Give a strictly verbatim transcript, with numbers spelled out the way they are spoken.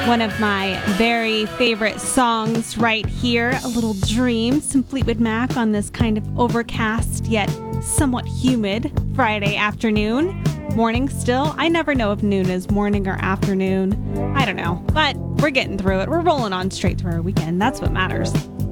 One of my very favorite songs right here, A Little Dream, some Fleetwood Mac on this kind of overcast yet somewhat humid Friday afternoon. Morning still. I never know if noon is morning or afternoon. I don't know, but we're getting through it. We're rolling on straight through our weekend. That's what matters.